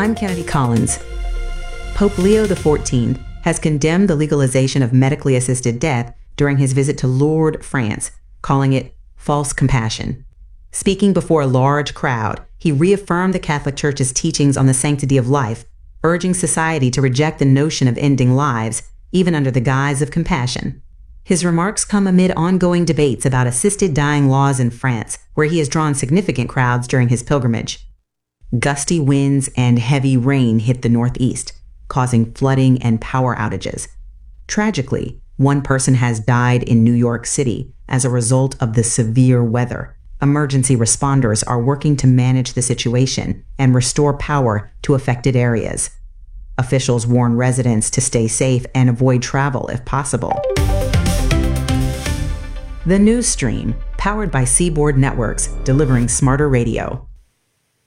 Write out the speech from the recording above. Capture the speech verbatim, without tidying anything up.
I'm Kennedy Collins. Pope Leo the fourteenth has condemned the legalization of medically assisted death during his visit to Lourdes, France, calling it false compassion. Speaking before a large crowd, he reaffirmed the Catholic Church's teachings on the sanctity of life, urging society to reject the notion of ending lives, even under the guise of compassion. His remarks come amid ongoing debates about assisted dying laws in France, where he has drawn significant crowds during his pilgrimage. Gusty winds and heavy rain hit the Northeast, causing flooding and power outages. Tragically, one person has died in New York City as a result of the severe weather. Emergency responders are working to manage the situation and restore power to affected areas. Officials warn residents to stay safe and avoid travel if possible. The News Stream, powered by Seaboard Networks, delivering smarter radio.